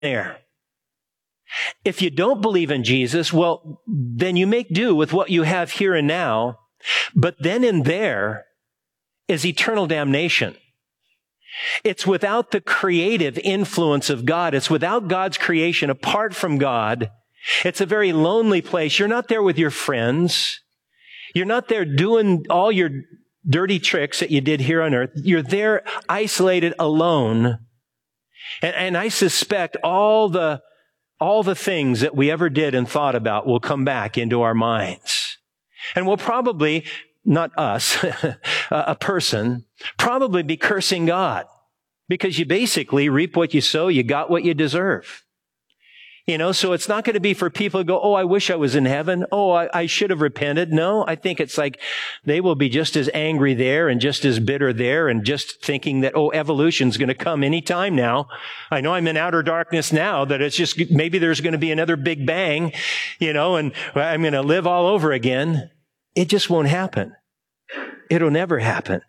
there. If you don't believe in Jesus, well, then you make do with what you have here and now. But then in there is eternal damnation. It's without the creative influence of God. It's without God's creation, apart from God. It's a very lonely place. You're not there with your friends. You're not there doing all your dirty tricks that you did here on earth. You're there isolated, alone. And I suspect all the things that we ever did and thought about will come back into our minds. And we'll probably, not us, a person, probably be cursing God, because you basically reap what you sow, you got what you deserve. So it's not going to be for people to go, oh, I wish I was in heaven. Oh, I should have repented. No, I think it's like they will be just as angry there and just as bitter there and just thinking that, oh, evolution's going to come any time now. I know I'm in outer darkness now, that it's just, maybe there's going to be another big bang, and I'm going to live all over again. It just won't happen. It'll never happen.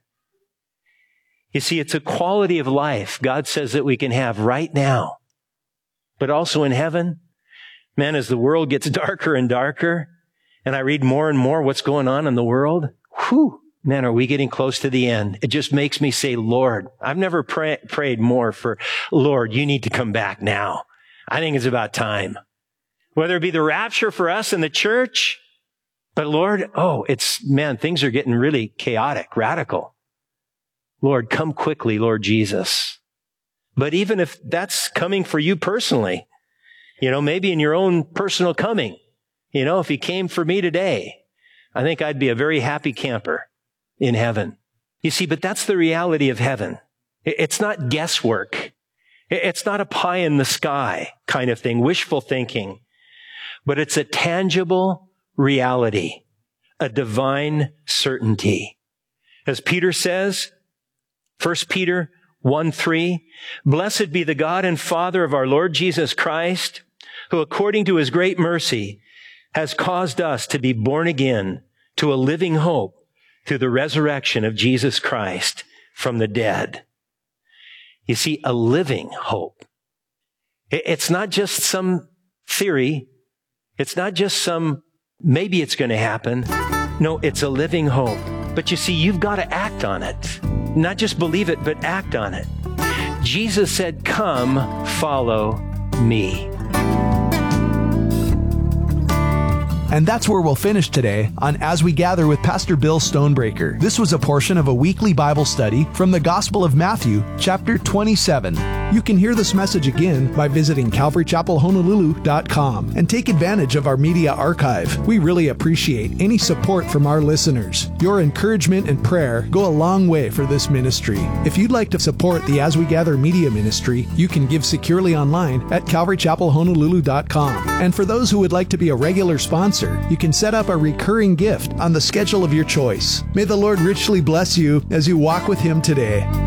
You see, it's a quality of life God says that we can have right now. But also in heaven, man, as the world gets darker and darker, and I read more and more what's going on in the world, man, are we getting close to the end? It just makes me say, Lord, I've never prayed more for, Lord, you need to come back now. I think it's about time. Whether it be the rapture for us in the church, but Lord, things are getting really chaotic, radical. Lord, come quickly, Lord Jesus. But even if that's coming for you personally, maybe in your own personal coming, if he came for me today, I think I'd be a very happy camper in heaven. You see, but that's the reality of heaven. It's not guesswork. It's not a pie in the sky kind of thing, wishful thinking, but it's a tangible reality, a divine certainty. As Peter says, 1 Peter 1:3, blessed be the God and Father of our Lord Jesus Christ, who according to his great mercy has caused us to be born again to a living hope through the resurrection of Jesus Christ from the dead. You see, a living hope. It's not just some theory. It's not just maybe it's going to happen. No, it's a living hope. But you see, you've got to act on it. Not just believe it, but act on it. Jesus said, come, follow me. And that's where we'll finish today on As We Gather with Pastor Bill Stonebreaker. This was a portion of a weekly Bible study from the Gospel of Matthew, chapter 27. You can hear this message again by visiting CalvaryChapelHonolulu.com and take advantage of our media archive. We really appreciate any support from our listeners. Your encouragement and prayer go a long way for this ministry. If you'd like to support the As We Gather media ministry, you can give securely online at CalvaryChapelHonolulu.com. And for those who would like to be a regular sponsor, you can set up a recurring gift on the schedule of your choice. May the Lord richly bless you as you walk with Him today.